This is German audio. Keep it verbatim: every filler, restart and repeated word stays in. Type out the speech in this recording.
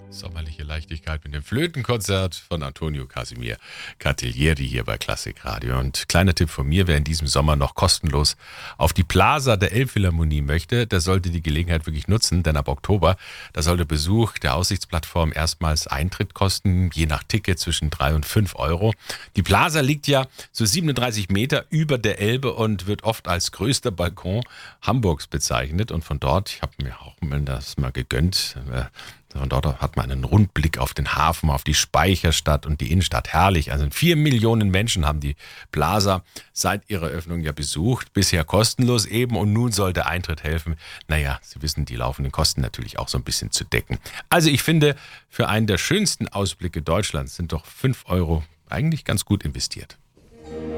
Sommerliche Leichtigkeit mit dem Flötenkonzert von Antonio Casimir Cantillieri hier bei Klassik Radio. Und kleiner Tipp von mir, wer in diesem Sommer noch kostenlos auf die Plaza der Elbphilharmonie möchte, der sollte die Gelegenheit wirklich nutzen, denn ab Oktober, da soll der Besuch der Aussichtsplattform erstmals Eintritt kosten, je nach Ticket zwischen drei und fünf Euro. Die Plaza liegt ja so siebenunddreißig Meter über der Elbe und wird oft als größter Balkon Hamburgs bezeichnet. Und von dort, ich habe mir auch mal das mal gegönnt, von dort hat man einen Rundblick auf den Hafen, auf die Speicherstadt und die Innenstadt. Herrlich. Also vier Millionen Menschen haben die Plaza seit ihrer Öffnung ja besucht. Bisher kostenlos eben und nun soll der Eintritt helfen. Naja, Sie wissen, die laufenden Kosten natürlich auch so ein bisschen zu decken. Also ich finde, für einen der schönsten Ausblicke Deutschlands sind doch fünf Euro eigentlich ganz gut investiert.